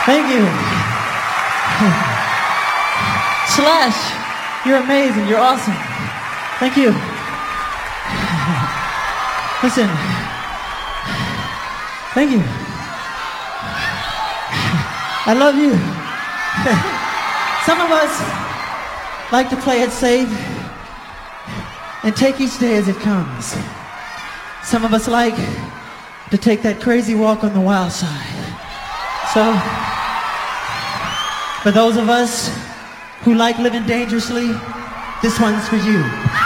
Thank you. Slash, you're amazing. You're awesome. Thank you. Listen. Thank you. I love you. Some of us like to play it safe and take each day as it comes. Some of us like to take that crazy walk on the wild side. So, for those of us who like living dangerously, this one's for you.